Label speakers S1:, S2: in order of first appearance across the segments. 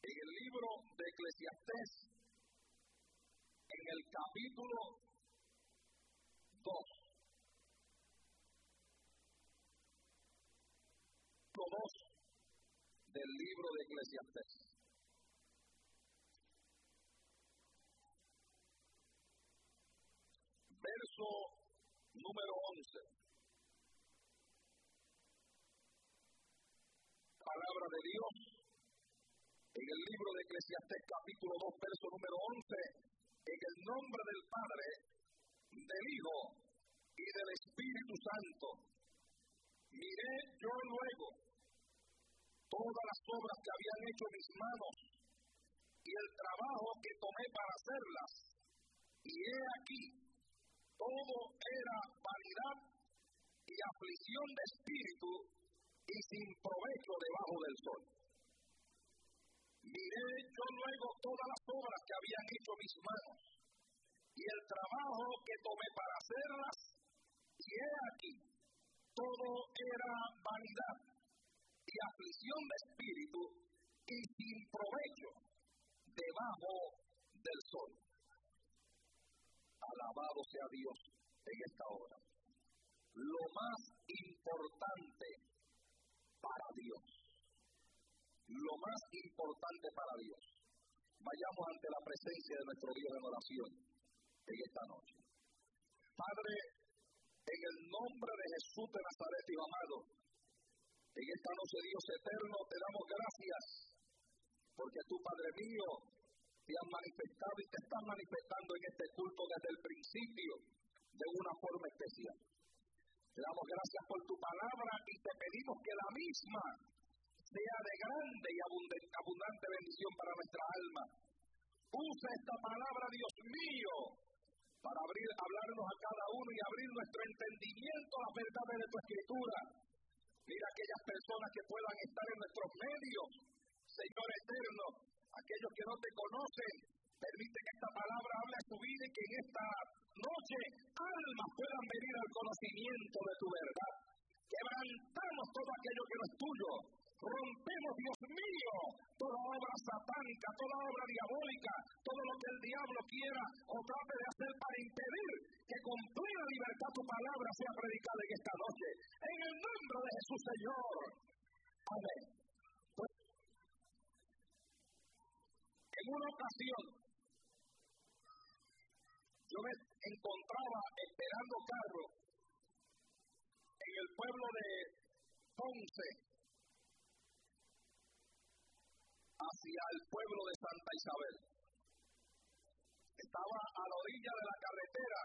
S1: En el libro de Eclesiastés, en el capítulo 2, del libro de Eclesiastés. Verso número 11. Palabra de Dios. En el libro de Eclesiastés capítulo 2, verso número 11. En el nombre del Padre, del Hijo y del Espíritu Santo. Miré yo luego todas las obras que habían hecho mis manos y el trabajo que tomé para hacerlas. Y he aquí, todo era vanidad y aflicción de espíritu y sin provecho debajo del sol. Miré yo luego todas las obras que habían hecho mis manos y el trabajo que tomé para hacerlas. Y he aquí, todo era vanidad y aflicción de espíritu y sin provecho debajo del sol. Alabado sea Dios en esta hora. Lo más importante para Dios. Lo más importante para Dios. Vayamos ante la presencia de nuestro Dios en oración en esta noche. Padre, en el nombre de Jesús de Nazaret, Hijo amado, en esta noche, Dios eterno, te damos gracias, porque tú, Padre mío, te has manifestado y te estás manifestando en este culto desde el principio, de una forma especial. Te damos gracias por tu palabra y te pedimos que la misma sea de grande y abundante bendición para nuestra alma. Usa esta palabra, Dios mío, para hablarnos a cada uno y abrir nuestro entendimiento a las verdades de tu Escritura. Mira aquellas personas que puedan estar en nuestros medios, Señor eterno, aquellos que no te conocen, permite que esta palabra hable a su vida y que en esta noche almas puedan venir al conocimiento de tu verdad. Quebrantamos todo aquello que no es tuyo. Rompemos, Dios mío, toda obra satánica, toda obra diabólica, todo lo que el diablo quiera o trate de hacer para impedir que con plena libertad tu palabra sea predicada en esta noche. En el nombre de Jesús, Señor. Amén. Pues, en una ocasión, yo me encontraba esperando carro en el pueblo de Ponce, hacia el pueblo de Santa Isabel. Estaba a la orilla de la carretera,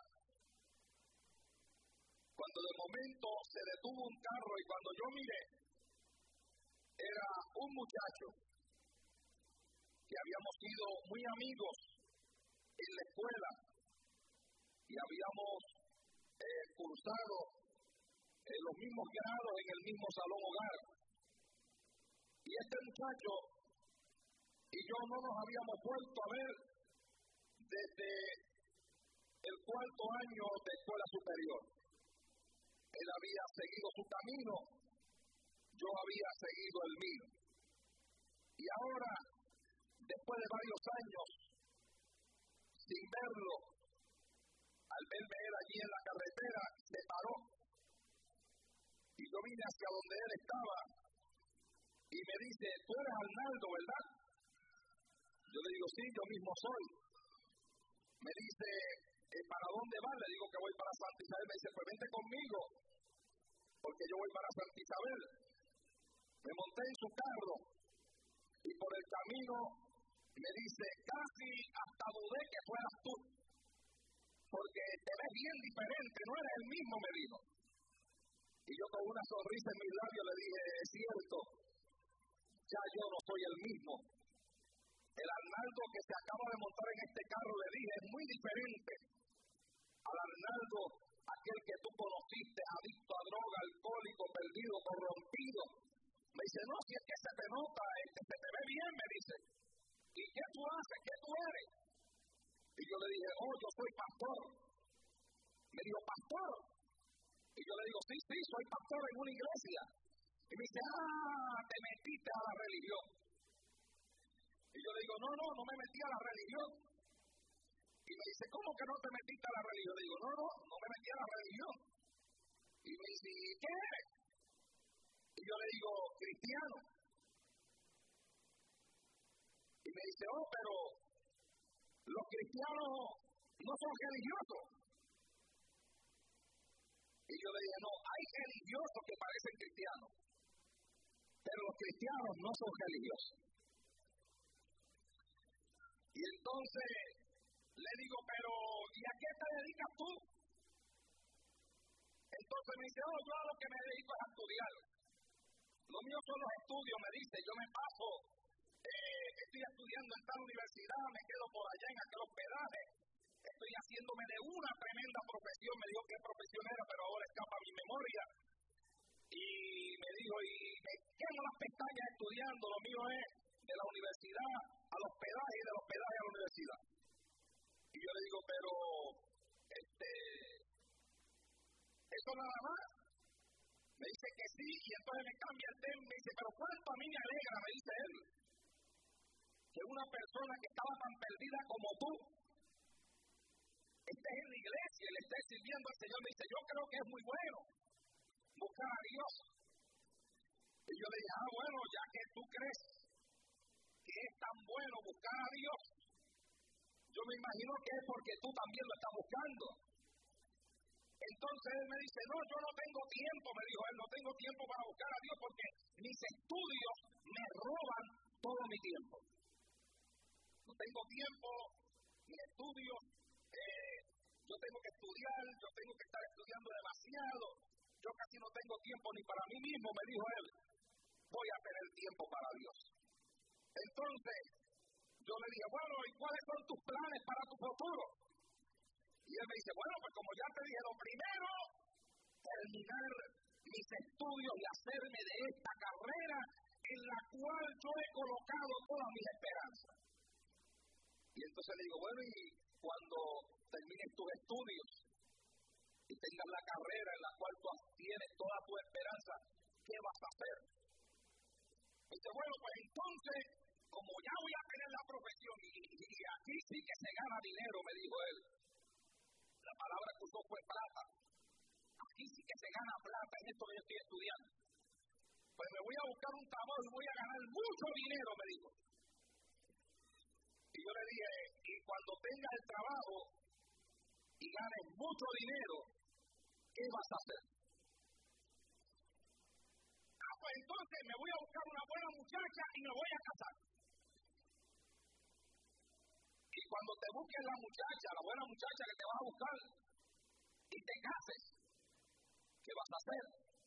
S1: cuando de momento se detuvo un carro y cuando yo miré, era un muchacho que habíamos sido muy amigos en la escuela y habíamos cursado los mismos grados en el mismo salón hogar. Y este muchacho y yo no nos habíamos vuelto a ver desde el cuarto año de escuela superior. Él había seguido su camino, yo había seguido el mío. Y ahora, después de varios años, sin verlo, al verme él allí en la carretera, se paró. Y yo vine hacia donde él estaba y me dice, tú eres Arnaldo, ¿verdad? Yo le digo, sí, yo mismo soy. Me dice, ¿para dónde vas? Le digo que voy para Santa Isabel. Me dice, pues vente conmigo, porque yo voy para Santa Isabel. Me monté en su carro y por el camino me dice, casi hasta dudé que fueras tú, porque te ves bien diferente, no eres el mismo, me dijo. Y yo con una sonrisa en mis labios le dije, es cierto, ya yo no soy el mismo. El Arnaldo que se acaba de montar en este carro, le dije, es muy diferente al Arnaldo, aquel que tú conociste, adicto a droga, alcohólico, perdido, corrompido. Me dice, no, si es que se te nota, se te ve bien, me dice. ¿Y qué tú haces? ¿Qué tú eres? Y yo le dije, oh, yo soy pastor. Me dijo, ¿pastor? Y yo le digo, sí, soy pastor en una iglesia. Y me dice, te metiste a la religión. Y yo le digo, no me metí a la religión. Y me dice, ¿cómo que no te metiste a la religión? Le digo, no me metí a la religión. Y me dice, ¿y qué eres? Y yo le digo, cristiano. Y me dice, pero los cristianos no son religiosos. Y yo le dije, no, hay religiosos que parecen cristianos, pero los cristianos no son religiosos. Y entonces le digo, pero ¿y a qué te dedicas tú? Entonces me dice, yo a lo que me dedico es a estudiar. Lo mío son los estudios, me dice, yo me paso, estoy estudiando en tal universidad, me quedo por allá en aquel hospedaje, estoy haciéndome de una tremenda profesión, me dijo qué profesión era, pero ahora escapa mi memoria. Y me dijo, y me quemo las pestañas estudiando, lo mío es de la universidad al hospedaje y del hospedaje a la universidad. Y yo le digo, pero, eso nada más. Me dice que sí, y entonces me cambia el tema, me dice, pero cuánto a mí me alegra, me dice él, que una persona que estaba tan perdida como tú, esté en la iglesia y le esté sirviendo al Señor. Me dice, yo creo que es muy bueno buscar a Dios. Y yo le dije, bueno, ya que tú crees que es tan bueno buscar a Dios, yo me imagino que es porque tú también lo estás buscando. Entonces él me dice, no, yo no tengo tiempo, me dijo él, no tengo tiempo para buscar a Dios porque mis estudios me roban todo mi tiempo. No tengo tiempo, mis estudios, yo tengo que estudiar, yo tengo que estar estudiando demasiado, yo casi no tengo tiempo ni para mí mismo, me dijo él, voy a tener tiempo para Dios. Entonces, yo le dije, bueno, ¿y cuáles son tus planes para tu futuro? Y él me dice, bueno, pues como ya te dije, lo primero, terminar mis estudios y hacerme de esta carrera en la cual yo he colocado todas mis esperanzas. Y entonces le digo, bueno, y cuando termines tus estudios y tengas la carrera en la cual tú tienes toda tu esperanza, ¿qué vas a hacer? Y dice, bueno, pues entonces, como ya voy a tener la profesión, y aquí sí que se gana dinero, me dijo él. La palabra que usó fue plata. Aquí sí que se gana plata en esto que yo estoy estudiando. Pues me voy a buscar un trabajo y voy a ganar mucho dinero, me dijo. Y yo le dije, y cuando tengas el trabajo y ganes mucho dinero, ¿qué vas a hacer? Pues entonces me voy a buscar una buena muchacha y me voy a casar. Y cuando te busques la muchacha, la buena muchacha que te vas a buscar, y te cases, ¿qué vas a hacer?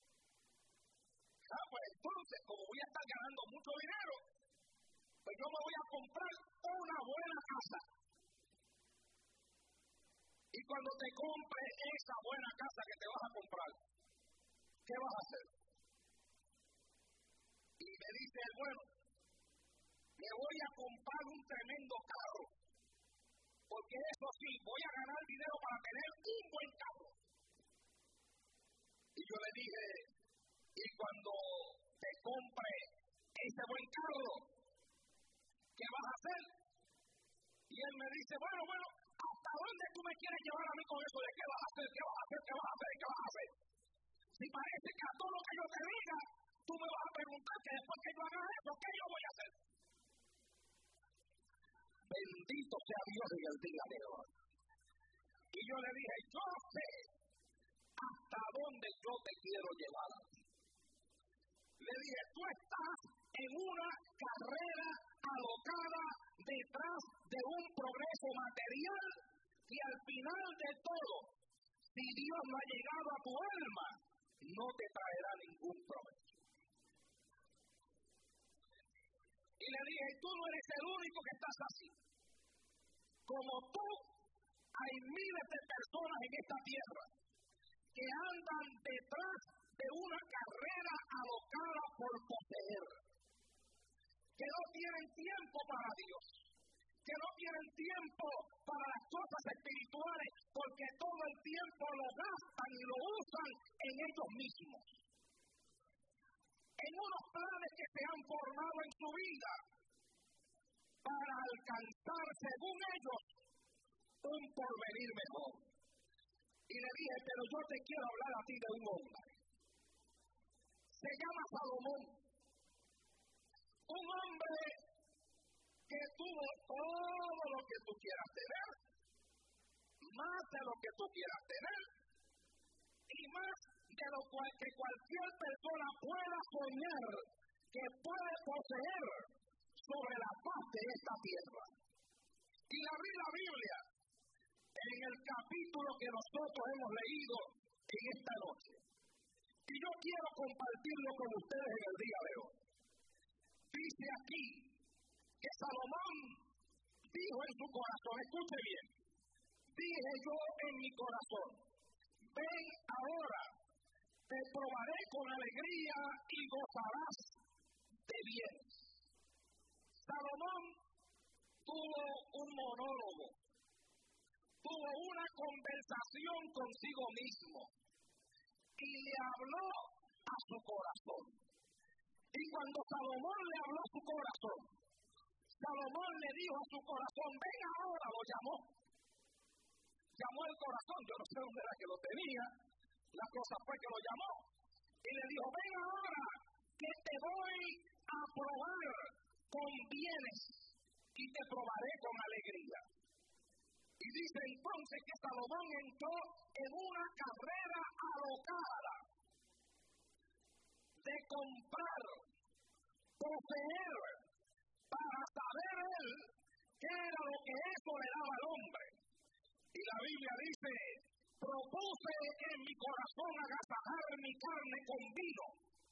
S1: Pues entonces, como voy a estar ganando mucho dinero, pues yo me voy a comprar una buena casa. Y cuando te compres esa buena casa que te vas a comprar, ¿qué vas a hacer? Y me dice el bueno, me voy a comprar un tremendo carro, porque eso sí, voy a ganar dinero para tener un buen carro. Y yo le dije, y cuando te compre ese buen carro, ¿qué vas a hacer? Y él me dice, bueno, ¿hasta dónde tú me quieres llevar a mí con eso de qué vas a hacer, qué vas a hacer, qué vas a hacer, qué vas a hacer? Si parece que a todo lo que yo te diga, tú me vas a preguntar que después que yo haga eso, ¿qué yo voy a hacer? Bendito sea Dios en el día de hoy. Y yo le dije, yo sé hasta dónde yo te quiero llevar a ti. Le dije, tú estás en una carrera alocada detrás de un progreso material y al final de todo, si Dios no ha llegado a tu alma, no te traerá ningún provecho. Y le dije, tú no eres el único que estás así. Como tú, hay miles de personas en esta tierra que andan detrás de una carrera alocada por poseer, que no tienen tiempo para Dios, que no tienen tiempo para las cosas espirituales, porque todo el tiempo lo gastan y lo usan en ellos mismos, en unos planes que se han formado en su vida. para alcanzar, según ellos, un porvenir mejor. Y le dije, pero yo te quiero hablar a ti de un hombre. Se llama Salomón. Un hombre que tuvo todo lo que tú quieras tener, más de lo que tú quieras tener, y más de lo cual que cualquier persona pueda soñar que puede poseer sobre la faz de esta tierra. Y abrí la Biblia en el capítulo que nosotros hemos leído en esta noche. Y yo quiero compartirlo con ustedes en el día de hoy. Dice aquí que Salomón dijo en su corazón, escuche bien, dije yo en mi corazón, ven ahora, te probaré con alegría y gozarás de bienes. Salomón tuvo un monólogo, tuvo una conversación consigo mismo y le habló a su corazón. Y cuando Salomón le habló a su corazón, Salomón le dijo a su corazón, ven ahora, lo llamó. Llamó el corazón, yo no sé dónde era que lo tenía, la cosa fue que lo llamó. Y le dijo, ven ahora, que te voy a probar con bienes y te probaré con alegría. Y dice entonces que Salomón entró en una carrera alocada de comprar, poseer, para saber él qué era lo que eso le daba al hombre. Y la Biblia dice, propuse en mi corazón agasajar mi carne con vino.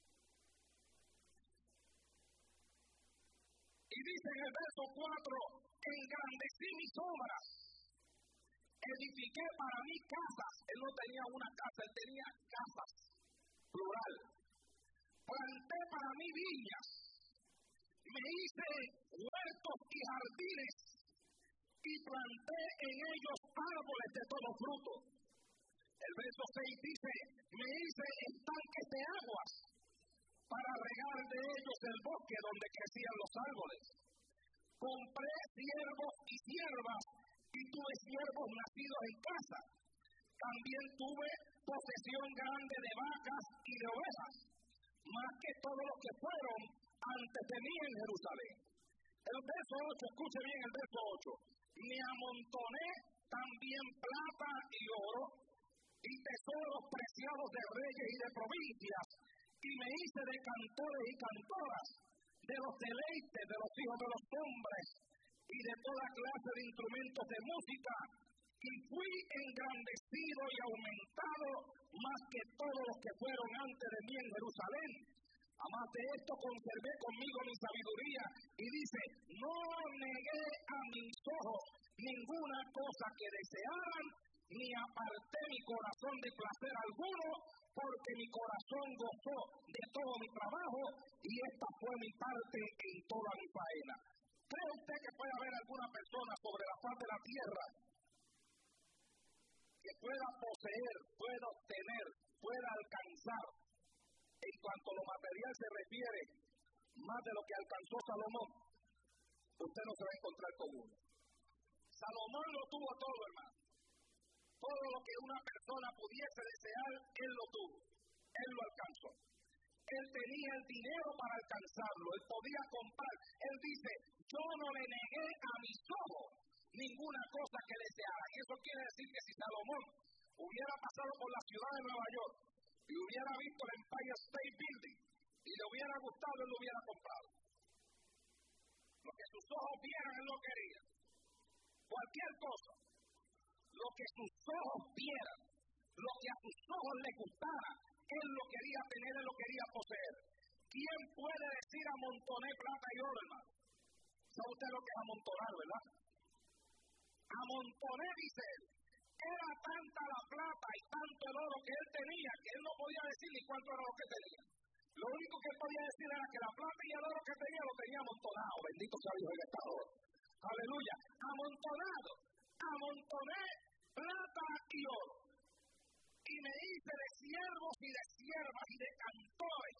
S1: Y dice en el verso 4, engrandecí mis obras, edifiqué para mí casas. Él no tenía una casa, él tenía casas, plural. Planté para mí viñas, me hice huertos y jardines, y planté en ellos árboles de todo fruto. El verso 6 dice, me hice estanques de aguas, para regar de ellos el bosque donde crecían los árboles. Compré siervos y siervas, y tuve siervos nacidos en casa. También tuve posesión grande de vacas y de ovejas, más que todos los que fueron antes de mí en Jerusalén. El verso 8, escuche bien el verso 8. Me amontoné también plata y oro, y tesoros preciados de reyes y de provincias, y me hice de cantores y cantoras, de los deleites de los hijos de los hombres, y de toda clase de instrumentos de música, y fui engrandecido y aumentado más que todos los que fueron antes de mí en Jerusalén. Además de esto conservé conmigo mi sabiduría, y dice, no negué a mis ojos ninguna cosa que desearan, ni aparté mi corazón de placer alguno, porque mi corazón gozó de todo mi trabajo, y esta fue mi parte en toda mi faena. ¿Cree usted que puede haber alguna persona sobre la faz de la tierra que pueda poseer, pueda obtener, pueda alcanzar, en cuanto a lo material se refiere, más de lo que alcanzó Salomón? Usted no se va a encontrar con uno. Salomón lo tuvo todo, hermano. Todo lo que una persona pudiese desear, él lo tuvo. Él lo alcanzó. Él tenía el dinero para alcanzarlo. Él podía comprar. Él dice, yo no le negué a mis ojos ninguna cosa que deseara. Y eso quiere decir que si Salomón hubiera pasado por la ciudad de Nueva York y hubiera visto el Empire State Building y le hubiera gustado, él lo hubiera comprado. Lo que sus ojos vieran, él lo quería. Cualquier cosa. Lo que sus ojos vieran, lo que a sus ojos le gustara, él lo quería tener, él lo quería poseer. ¿Quién puede decir amontoné plata y oro, hermano? ¿Sabe usted lo que es amontonar, verdad? Amontoné, dice él. Era tanta la plata y tanto el oro que él tenía, que él no podía decir ni cuánto era lo que tenía. Lo único que él podía decir era que la plata y el oro que tenía lo tenía amontonado. Bendito sea Dios en esta hora. Aleluya. Amontonado. Amontoné plata y oro. Y me hice de siervos y de siervas y de cantores, y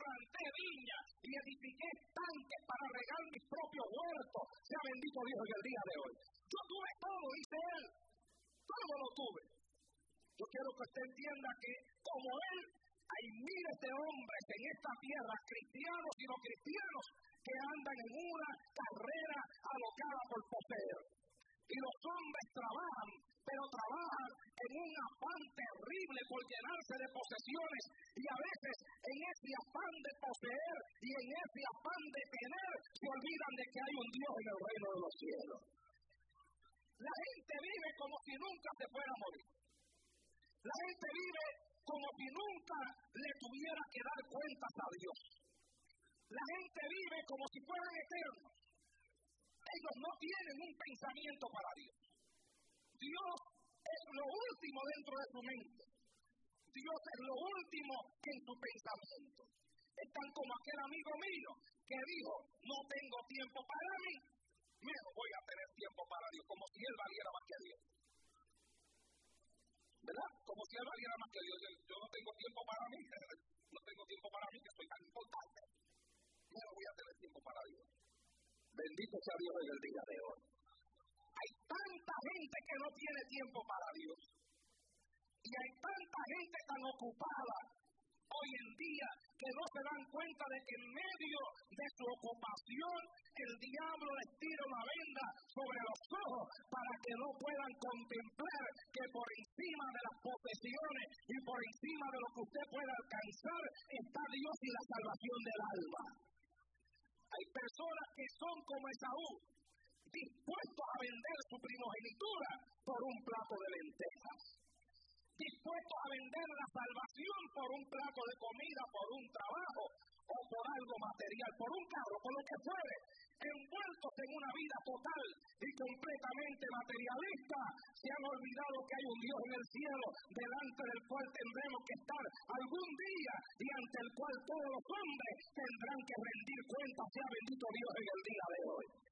S1: planté viña y edifiqué estanques para regar mis propios huertos. Sea bendito Dios en el día de hoy. Yo tuve todo, dice él. Todo lo tuve. Yo quiero que usted entienda que como él, hay miles de hombres en esta tierra, cristianos y no cristianos, que andan en una carrera alocada por poseer. Y los hombres trabajan, pero trabajan en un afán terrible por llenarse de posesiones. Y a veces en ese afán de poseer y en ese afán de tener, se olvidan de que hay un Dios en el reino de los cielos. La gente vive como si nunca se fuera a morir. La gente vive como si nunca le tuviera que dar cuentas a Dios. La gente vive como si fueran eternos. Ellos no tienen un pensamiento para Dios. Dios es lo último dentro de su mente. Dios es lo último en su pensamiento. Están como aquel amigo mío que dijo, no tengo tiempo para mí, menos voy a tener tiempo para Dios, como si él valiera más que Dios. ¿Verdad? Como si él valiera más que Dios. Yo no tengo tiempo para mí, no tengo tiempo para mí, que soy tan importante. Menos voy a tener tiempo para Dios. Bendito sea Dios en el día de hoy. Hay tanta gente que no tiene tiempo para Dios. Y hay tanta gente tan ocupada hoy en día que no se dan cuenta de que en medio de su ocupación el diablo les tira una venda sobre los ojos para que no puedan contemplar que por encima de las posesiones y por encima de lo que usted pueda alcanzar está Dios y la salvación del alma. Hay personas que son como Esaú, dispuestos a vender su primogenitura por un plato de lentejas, dispuestos a vender la salvación por un plato de comida, por un trabajo o por algo material, por un carro, por lo que fuere, envueltos en una vida total y completamente materialista. Se han olvidado que hay un Dios en el cielo delante del cual tendremos que estar algún día y ante el cual todos los hombres tendrán que rendir cuentas. Sea bendito Dios en el día de hoy.